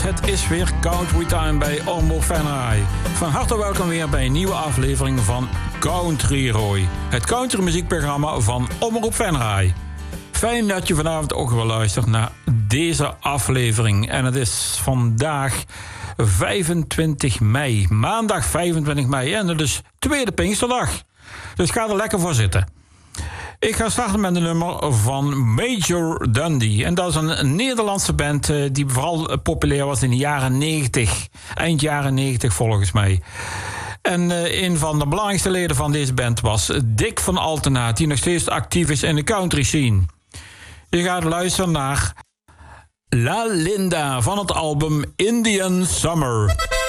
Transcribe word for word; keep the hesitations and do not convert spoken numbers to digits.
Het is weer Country Time bij Omroep Venray. Van harte welkom weer bij een nieuwe aflevering van Country Roy. Het country muziekprogramma van Omroep Venray. Fijn dat je vanavond ook weer luistert naar deze aflevering. En het is vandaag vijfentwintig mei. Maandag vijfentwintig mei. En het is tweede Pinksterdag. Dus ga er lekker voor zitten. Ik ga starten met een nummer van Major Dundee. En dat is een Nederlandse band die vooral populair was in de jaren negentig. Eind jaren negentig volgens mij. En uh, een van de belangrijkste leden van deze band was Dick van Altenaat, die nog steeds actief is in de country scene. Je gaat luisteren naar La Linda van het album Indian Summer.